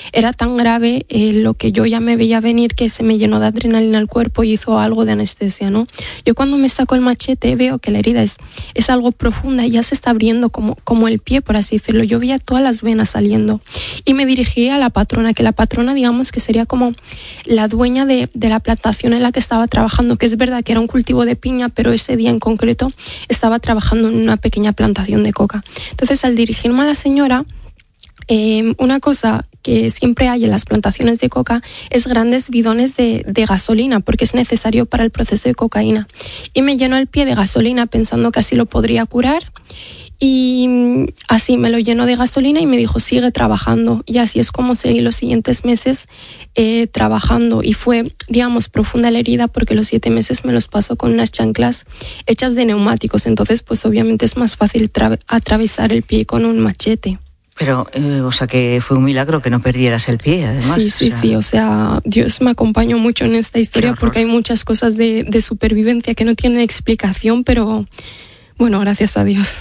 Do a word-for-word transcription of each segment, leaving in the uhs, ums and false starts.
era tan grave eh, lo que yo ya me veía venir, que se me llenó de adrenalina el cuerpo y hizo algo de anestesia, ¿no? Yo cuando me saco el machete veo que la herida es, es algo profunda y ya se está abriendo como, como el pie, por así decirlo. Yo veía todas las venas saliendo y me dirigí a la patrona, que la patrona, digamos que sería como la dueña de, de la plantación en la que estaba trabajando, que es verdad que era un cultivo de piña, pero ese día en concreto estaba trabajando en una pequeña plantación de coca. Entonces, al dirigirme a la señora, eh, una cosa que siempre hay en las plantaciones de coca es grandes bidones de, de gasolina, porque es necesario para el proceso de cocaína. Y me llenó el pie de gasolina pensando que así lo podría curar. Y así me lo llenó de gasolina y me dijo, sigue trabajando. Y así es como seguí los siguientes meses eh, trabajando. Y fue, digamos, profunda la herida, porque los siete meses me los pasó con unas chanclas hechas de neumáticos. Entonces, pues obviamente es más fácil tra- atravesar el pie con un machete. Pero, eh, o sea, que fue un milagro que no perdieras el pie, además. Sí, sí, o sea... sí. O sea, Dios me acompañó mucho en esta historia, porque hay muchas cosas de, de supervivencia que no tienen explicación, pero bueno, gracias a Dios.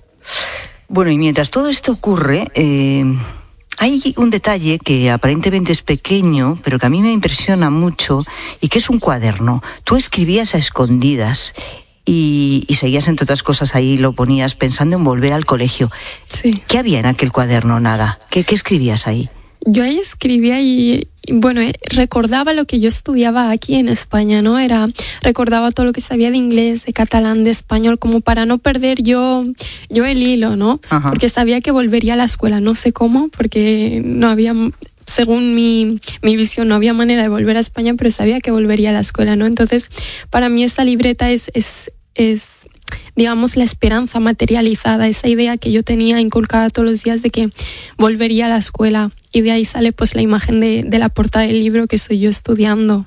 Bueno, y mientras todo esto ocurre, eh, hay un detalle que aparentemente es pequeño, pero que a mí me impresiona mucho, y que es un cuaderno. Tú escribías a escondidas y, y seguías, entre otras cosas, ahí lo ponías pensando en volver al colegio. Sí. ¿Qué había en aquel cuaderno? Nada. ¿Qué, qué escribías ahí? Yo ahí escribía y, y bueno, eh, recordaba lo que yo estudiaba aquí en España, ¿no? Era, recordaba todo lo que sabía de inglés, de catalán, de español, como para no perder yo, yo el hilo, ¿no? Ajá. Porque sabía que volvería a la escuela, no sé cómo, porque no había, según mi, mi visión, no había manera de volver a España, pero sabía que volvería a la escuela, ¿no? Entonces, para mí esa libreta es, es, es digamos, la esperanza materializada, esa idea que yo tenía inculcada todos los días de que volvería a la escuela. Y de ahí sale pues la imagen de, de la portada del libro, que soy yo estudiando.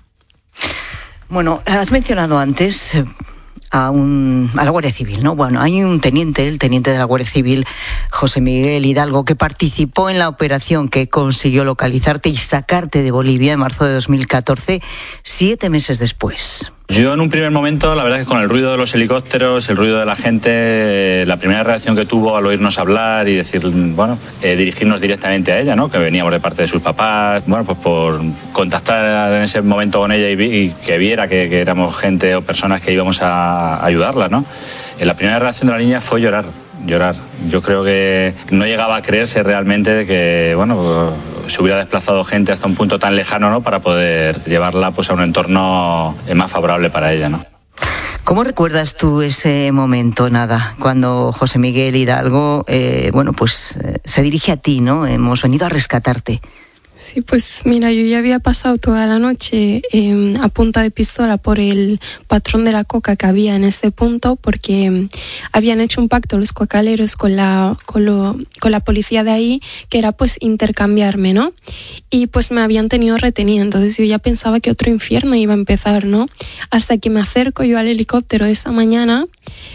Bueno, has mencionado antes a, un, a la Guardia Civil, ¿no? Bueno, hay un teniente, el teniente de la Guardia Civil, José Miguel Hidalgo, que participó en la operación que consiguió localizarte y sacarte de Bolivia en marzo de dos mil catorce, siete meses después. Yo en un primer momento, la verdad es que con el ruido de los helicópteros, el ruido de la gente, la primera reacción que tuvo al oírnos hablar y decir, bueno, eh, dirigirnos directamente a ella, ¿no? Que veníamos de parte de sus papás, bueno, pues por contactar en ese momento con ella y, vi, y que viera que, que éramos gente o personas que íbamos a ayudarla, ¿no? Eh, la primera reacción de la niña fue llorar, llorar. Yo creo que no llegaba a creerse realmente de que, bueno, se hubiera desplazado gente hasta un punto tan lejano, ¿no? Para poder llevarla pues a un entorno más favorable para ella, ¿no? ¿Cómo recuerdas tú ese momento, Nada, cuando José Miguel Hidalgo, eh, bueno, pues eh, se dirige a ti, ¿no? Hemos venido a rescatarte. Sí, pues mira, yo ya había pasado toda la noche eh, a punta de pistola por el patrón de la coca que había en ese punto, porque eh, habían hecho un pacto los cocaleros con la, con, lo, con la policía de ahí, que era pues intercambiarme, ¿no? Y pues me habían tenido retenida, entonces yo ya pensaba que otro infierno iba a empezar, ¿no? Hasta que me acerco yo al helicóptero esa mañana.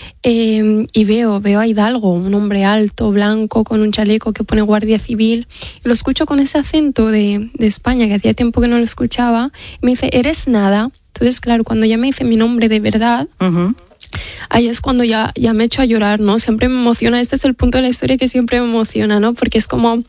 Eh, y veo, veo a Hidalgo, un hombre alto, blanco, con un chaleco que pone Guardia Civil, y lo escucho con ese acento de, de España, que hacía tiempo que no lo escuchaba, y me dice, ¿eres Nada? Entonces, claro, cuando ya me dice mi nombre de verdad, uh-huh. ahí es cuando ya, ya me echo a llorar, ¿no? Siempre me emociona, este es el punto de la historia que siempre me emociona, ¿no? Porque es como,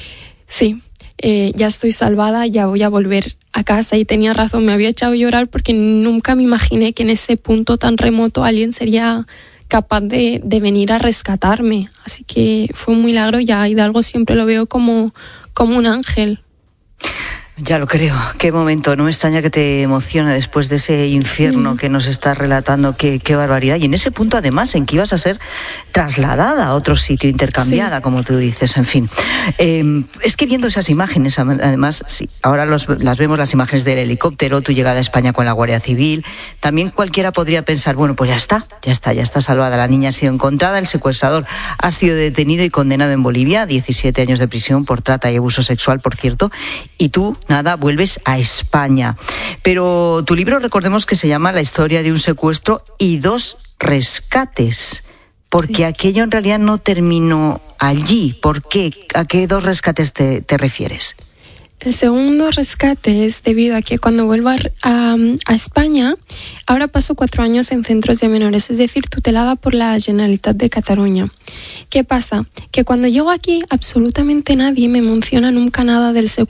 sí, eh, ya estoy salvada, ya voy a volver a casa, y tenía razón, me había echado a llorar porque nunca me imaginé que en ese punto tan remoto alguien sería capaz de, de venir a rescatarme. Así que fue un milagro, y a Hidalgo siempre lo veo como, como un ángel. Ya lo creo. Qué momento. No me extraña que te emocione después de ese infierno mm. que nos estás relatando. Qué, qué barbaridad. Y en ese punto, además, en que ibas a ser trasladada a otro sitio, intercambiada, sí. como tú dices. En fin. Eh, es que viendo esas imágenes, además, sí, ahora los, las vemos, las imágenes del helicóptero, tu llegada a España con la Guardia Civil. También cualquiera podría pensar, bueno, pues ya está, ya está, ya está salvada. La niña ha sido encontrada, el secuestrador ha sido detenido y condenado en Bolivia a diecisiete años de prisión por trata y abuso sexual, por cierto. Y tú, Nada, vuelves a España. Pero tu libro, recordemos que se llama La historia de un secuestro y dos rescates, porque sí. aquello en realidad no terminó allí. ¿Por qué? ¿A qué dos rescates te, te refieres? El segundo rescate es debido a que cuando vuelvo a, a, a España, ahora paso cuatro años en centros de menores, es decir, tutelada por la Generalitat de Cataluña. ¿Qué pasa? Que cuando llego aquí, absolutamente nadie me menciona nunca nada del secuestro.